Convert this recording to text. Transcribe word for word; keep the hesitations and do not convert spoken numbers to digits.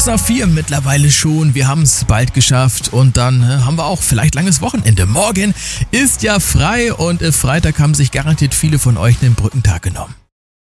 nach vier mittlerweile schon. Wir haben es bald geschafft und dann äh, haben wir auch vielleicht langes Wochenende. Morgen ist ja frei und äh, Freitag haben sich garantiert viele von euch einen Brückentag genommen.